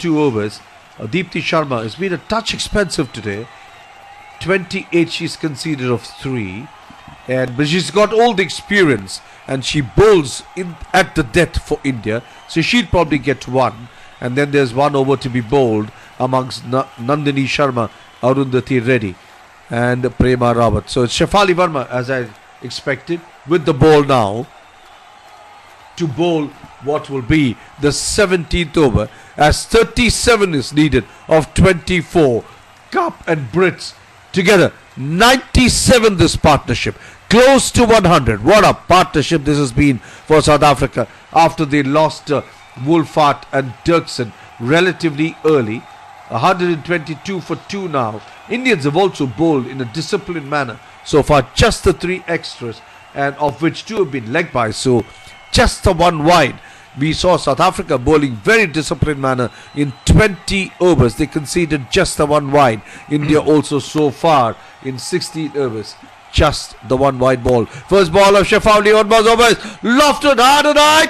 2 overs. Deepti Sharma has been a touch expensive today. 28 she's conceded of 3. But she's got all the experience and she bowls in at the death for India. So she'll probably get 1. And then there's 1 over to be bowled amongst Nandini Sharma, Arundhati Reddy and Prema Rawat. So it's Shefali Verma, as I expected, with the ball now to bowl what will be the 17th over, as 37 is needed of 24. Cup and Brits together 97 this partnership, close to 100. What a partnership this has been for South Africa after they lost Wolfart and Dirksen relatively early. 122 for 2 now. Indians have also bowled in a disciplined manner so far, just the 3 extras, and of which 2 have been leg byes, so just the 1 wide. We saw South Africa bowling very disciplined manner in 20 overs. They conceded just the 1 wide. India also so far in 16 overs, just the 1 wide ball. First ball of Shefali Verma's overs, lofted hard and high,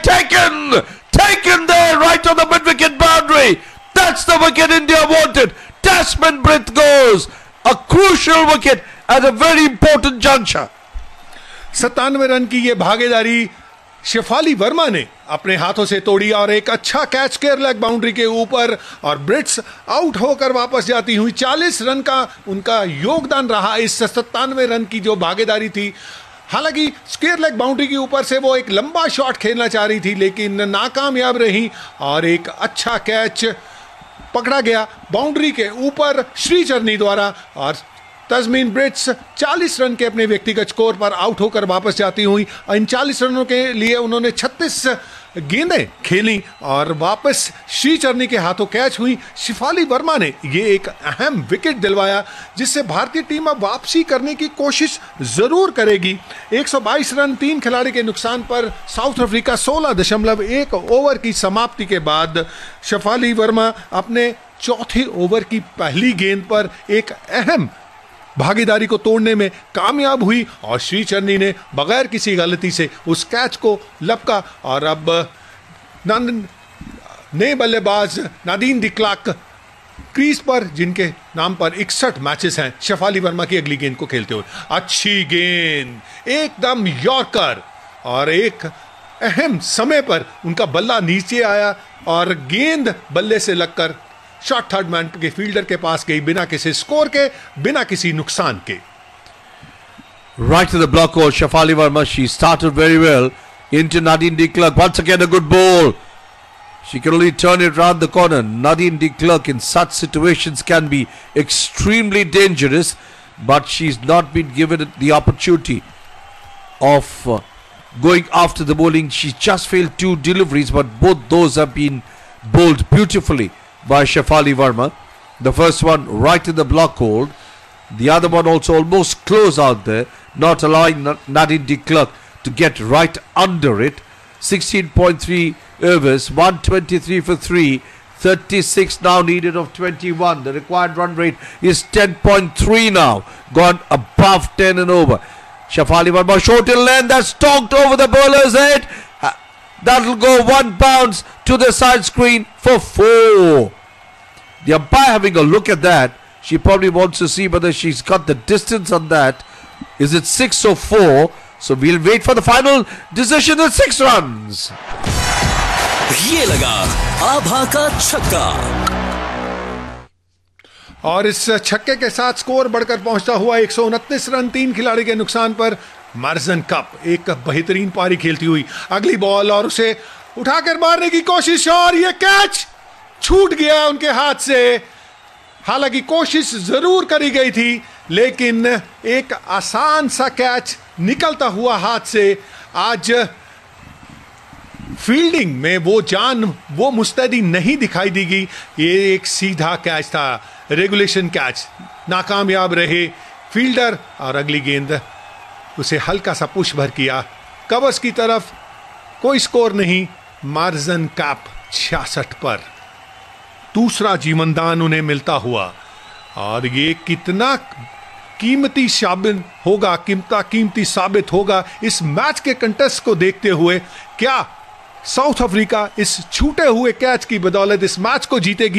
taken there right on the mid-wicket boundary. That's the wicket India wanted. Tasman Brith goes. A crucial wicket at a very important juncture. 97 run की ये भागीदारी शेफाली वर्मा ने अपने हाथों से तोड़ी और एक अच्छा कैच केयर लेग बाउंड्री के ऊपर, और ब्रिट्स आउट होकर वापस जाती हुई 40 रन का उनका योगदान रहा इस 97 रन की जो भागीदारी थी। हालांकि स्क्वायर लेग बाउंड्री के ऊपर से वो एक लंबा शॉट खेलना चाह रही थी लेकिन नाकामयाब रही और एक अच्छा कैच पकड़ा गया बाउंड्री के ऊपर श्रीचरनी द्वारा, और तस्मीन ब्रिट्स 40 रन के अपने व्यक्तिगत स्कोर पर आउट होकर वापस जाती हुई। इन 40 रनों के लिए उन्होंने 36 गेंदें खेली और वापस श्रीचरनी के हाथों कैच हुई। शेफाली वर्मा ने ये एक अहम विकेट दिलवाया जिससे भारतीय टीम अब वापसी करने की कोशिश जरूर करेगी। 122 रन 3 खिलाड़ी के नुकसान पर साउथ अफ्रीका 16.1 ओवर की समाप्ति के बाद शेफाली वर्मा अपने चौथे ओवर की पहली गेंद पर एक अहम भागीदारी को तोड़ने में कामयाब हुई और श्रीचरनी ने बगैर किसी गलती से उस कैच को लपका। और अब नए बल्लेबाज नादीन डी क्लार्क क्रीज पर, जिनके नाम पर 61 मैचेस हैं, शेफाली वर्मा की अगली गेंद को खेलते हुए। अच्छी गेंद, एकदम यॉर्कर, और एक अहम समय पर उनका बल्ला नीचे आया और गेंद बल्ले से लगकर शॉट थर्ड मैन के फील्डर के पास गई बिना किसी स्कोर के, बिना किसी नुकसान के। Right to the block hole, Shefali Verma. She started very well into Nadine de Klerk. Once again a good ball. She can only turn it round the corner. Nadine de Klerk in such situations can be extremely dangerous, but she's not been given the opportunity of going after the bowling. She just failed 2 deliveries, but both those have been bowled beautifully by Shefali Verma. The first one right in the block hold, the other one also almost close out there, not allowing Nadine de Klerk to get right under it. 16.3 overs, 123 for 3, 36 now needed of 21. The required run rate is 10.3 now, gone above 10 and over. Shefali Verma short in length, that's stonked over the bowler's head. That'll go 1 bounce to the side screen for 4. The umpire having a look at that, she probably wants to see whether she's got the distance on that. Is it 6 or 4? So we'll wait for the final decision at 6 runs. ये लगा आभा का छक्का, और इस छक्के के साथ score बढ़कर पहुंचता हुआ 129 रन 3 खिलाड़ी के नुकसान पर। मार्जन कप एक बेहतरीन पारी खेलती हुई अगली बॉल और उसे उठाकर मारने की कोशिश, और यह कैच छूट गया उनके हाथ से। हालांकि कोशिश जरूर करी गई थी लेकिन एक आसान सा कैच निकलता हुआ हाथ से। आज फील्डिंग में वो जान, वो मुस्तैदी नहीं दिखाई देगी। ये एक सीधा कैच था, रेगुलेशन कैच, नाकामयाब रहे फील्डर और अगली गेंद उसे हल्का सा पुश भर किया कवर्स की तरफ। कोई स्कोर नहीं। मार्जन कैप 66 पर दूसरा जीवनदान उन्हें मिलता हुआ, और ये कितना कीमती साबित होगा इस मैच के कंटेस्ट को देखते हुए। क्या साउथ अफ्रीका इस छूटे हुए कैच की बदौलत इस मैच को जीतेगी?